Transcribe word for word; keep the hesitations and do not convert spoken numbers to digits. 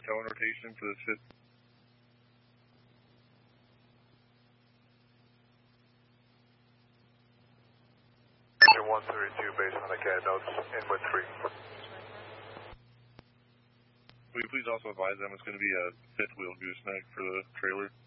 towing rotation for this fifth? Engine one thirty-two based on the C A D notes in with three. Will you please also advise them it's going to be a fifth wheel gooseneck for the trailer?